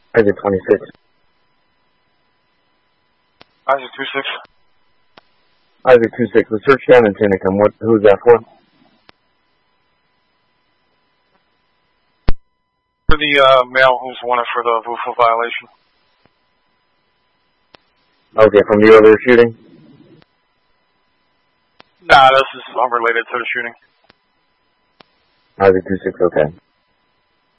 Isaac 26. Isaac 26. Isaac 26. The search down in Tinicum. Who's that for? For the male who's wanted for the VUFA violation. Okay, from the earlier shooting? Nah, this is unrelated to the shooting. Isaac 26, okay.